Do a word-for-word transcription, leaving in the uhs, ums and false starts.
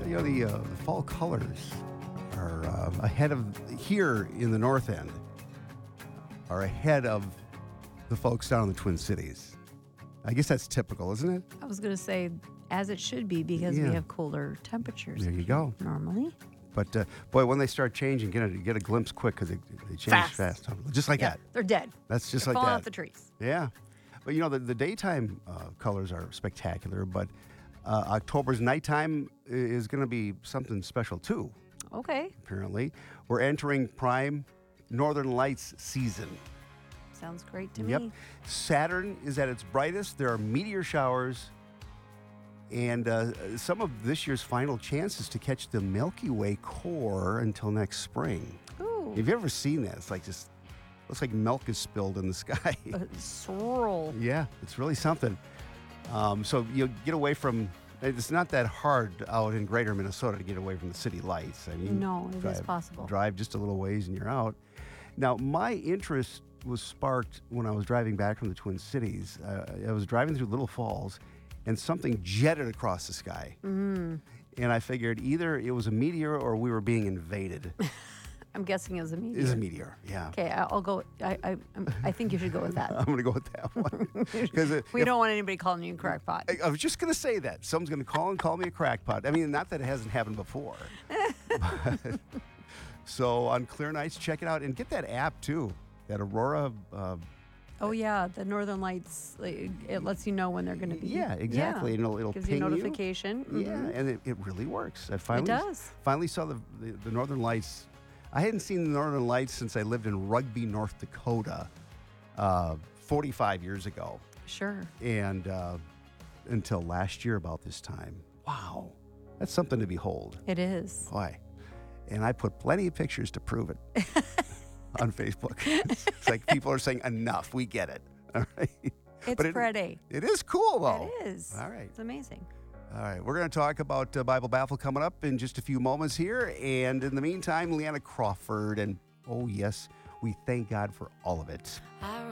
you know, the, uh, the fall colors are uh, ahead of, here in the North End, are ahead of the folks down in the Twin Cities. I guess that's typical, isn't it? I was going to say, as it should be, because Yeah. we have colder temperatures. There you go. Normally. But, uh, boy, when they start changing, get a, get a glimpse quick because they, they change Fast. fast. Just like Yeah, that. they're dead. That's just They're like falling that. off the trees. Yeah. But, you know, the, the daytime uh, colors are spectacular, but uh, October's nighttime i- is going to be something special, too, Okay. apparently. We're entering prime Northern Lights season. Sounds great to Yep. me. Saturn is at its brightest. There are meteor showers. And uh, some of this year's final chances to catch the Milky Way core until next spring. Ooh. Have you ever seen that? It's like just, looks like milk is spilled in the sky. A swirl. Yeah, it's really something. Um, so you get away from, it's not that hard out in greater Minnesota to get away from the city lights. I mean, No, it is drive, possible. Drive just a little ways and you're out. Now, my interest was sparked when I was driving back from the Twin Cities. Uh, I was driving through Little Falls and something jetted across the sky. Mm. And I figured either it was a meteor or we were being invaded. I'm guessing it was a meteor. It is a meteor, yeah. Okay, I- I'll go. I, I, I'm- I think you should go with that. I'm going to go with that one. Because We don't want anybody calling you a crackpot. I, I was just going to say that. Someone's going to call and call me a crackpot. I mean, not that it hasn't happened before. But- so on clear nights, check it out. And get that app, too. That Aurora. Uh, Oh yeah, the Northern Lights. Like, it lets you know when they're going to be. yeah, exactly. And it'll, it'll Gives ping you a notification. You. Yeah, Mhm. and it, it really works. I finally, does. finally saw the, the, the Northern Lights. I hadn't seen the Northern Lights since I lived in Rugby, North Dakota, uh, forty-five years ago. Sure. And uh, until last year about this time. Wow. That's something to behold. It is. Boy. And I put plenty of pictures to prove it on Facebook. It's, it's like people are saying, enough, we get it. All right. It's But it- pretty. It is cool, though. It is. All right. It's amazing. All right. We're going to talk about uh, Bible Baffle coming up in just a few moments here. And in the meantime, Leanna Crawford. And oh, yes, we thank God for all of it.